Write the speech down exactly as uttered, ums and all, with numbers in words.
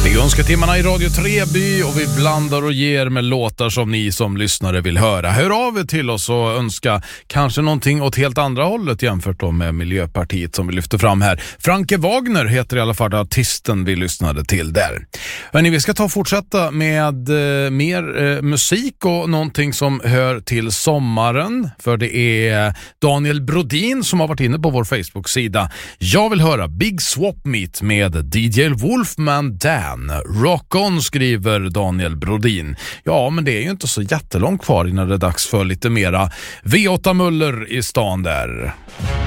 Vi önskar timmarna i Radio Treby och vi blandar och ger med låtar som ni som lyssnare vill höra. Hör av er till oss och önska kanske någonting åt helt andra hållet jämfört då med Miljöpartiet som vi lyfter fram här. Franke Wagner heter i alla fall artisten vi lyssnade till där. Hörrni, vi ska ta och fortsätta med eh, mer eh, musik och någonting som hör till sommaren. För det är Daniel Brodin som har varit inne på vår Facebook-sida. Jag vill höra Big Swap Meet med D J Wolfman Dan. Rock on, skriver Daniel Brodin. Ja, men det är ju inte så jättelångt kvar innan det är dags för lite mera V åtta Muller i stan där.